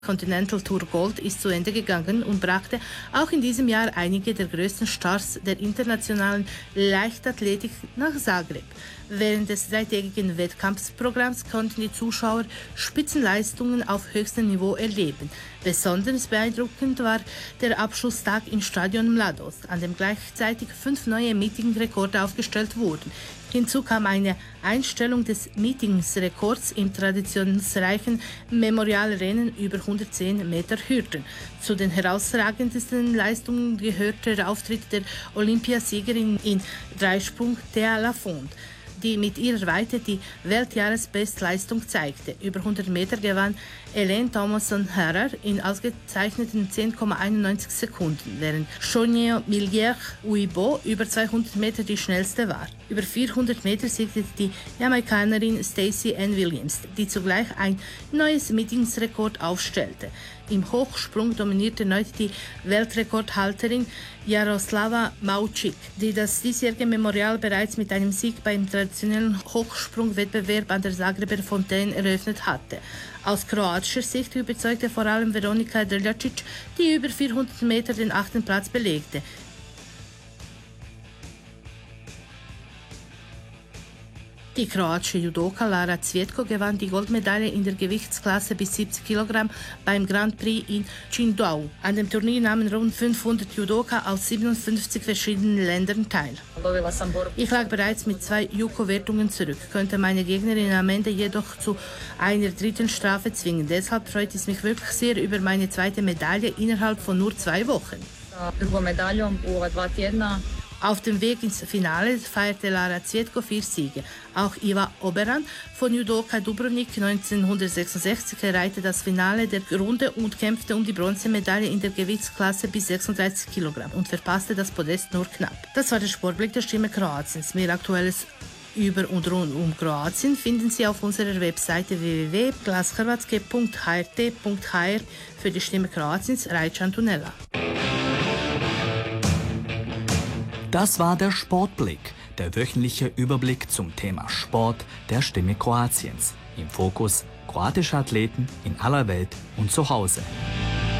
Continental Tour Gold ist zu Ende gegangen und brachte auch in diesem Jahr einige der größten Stars der internationalen Leichtathletik nach Zagreb. Während des dreitägigen Wettkampfprogramms konnten die Zuschauer Spitzenleistungen auf höchstem Niveau erleben. Besonders beeindruckend war der Abschlusstag im Stadion Mladost, an dem gleichzeitig 5 neue Meetingrekorde aufgestellt wurden. Hinzu kam eine Einstellung des Meetingsrekords im traditionsreichen Memorialrennen über 110 Meter Hürden. Zu den herausragendsten Leistungen gehörte der Auftritt der Olympiasiegerin in Dreisprung Thea Lafond, die mit ihrer Weite die Weltjahresbestleistung zeigte. Über 100 Meter gewann Elaine Thomasson-Herrer in ausgezeichneten 10,91 Sekunden, während Shonye Millier-Uibo über 200 Meter die schnellste war. Über 400 Meter siegte die Jamaikanerin Stacey Ann Williams, die zugleich ein neues Meetingsrekord aufstellte. Im Hochsprung dominierte erneut die Weltrekordhalterin Jaroslava Maučík, die das diesjährige Memorial bereits mit einem Sieg beim traditionellen Hochsprungwettbewerb an der Zagreber Fontäne eröffnet hatte. Aus kroatischer Sicht überzeugte vor allem Veronika Drljačić, die über 400 Meter den 8. Platz belegte. Die kroatische Judoka Lara Cvjetko gewann die Goldmedaille in der Gewichtsklasse bis 70 Kilogramm beim Grand Prix in Qingdao. An dem Turnier nahmen rund 500 Judoka aus 57 verschiedenen Ländern teil. Ich lag bereits mit 2 Juko-Wertungen zurück, könnte meine Gegnerin am Ende jedoch zu einer dritten Strafe zwingen. Deshalb freut es mich wirklich sehr über meine zweite Medaille innerhalb von nur 2 Wochen. Auf dem Weg ins Finale feierte Lara Cvjetko 4 Siege. Auch Iva Oberan von Judoka Dubrovnik 1966 erreichte das Finale der Runde und kämpfte um die Bronzemedaille in der Gewichtsklasse bis 36 Kilogramm und verpasste das Podest nur knapp. Das war der Sportblick der Stimme Kroatiens. Mehr Aktuelles über und rund um Kroatien finden Sie auf unserer Webseite www.glashrvatske.hrt.hr. Für die Stimme Kroatiens, Rajcan Tunela. Das war der Sportblick, der wöchentliche Überblick zum Thema Sport der Stimme Kroatiens. Im Fokus kroatische Athleten in aller Welt und zu Hause.